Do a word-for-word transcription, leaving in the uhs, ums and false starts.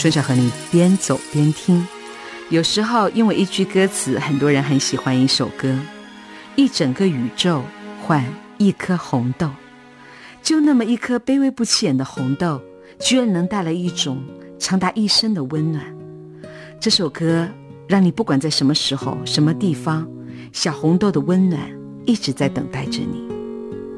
从小和你边走边听。有时候因为一句歌词，很多人很喜欢一首歌，一整个宇宙换一颗红豆，就那么一颗卑微不起眼的红豆，居然能带来一种长达一生的温暖。这首歌让你不管在什么时候什么地方，小红豆的温暖一直在等待着你。